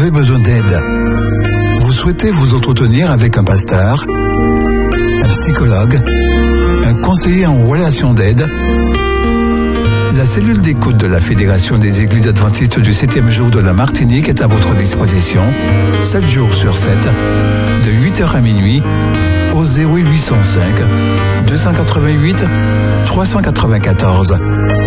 avez besoin d'aide. Vous souhaitez vous entretenir avec un pasteur, un psychologue, un conseiller en relation d'aide. La cellule d'écoute de la Fédération des Églises Adventistes du 7e jour de la Martinique est à votre disposition, 7 jours sur 7, de 8h à minuit, au 0805 288 394.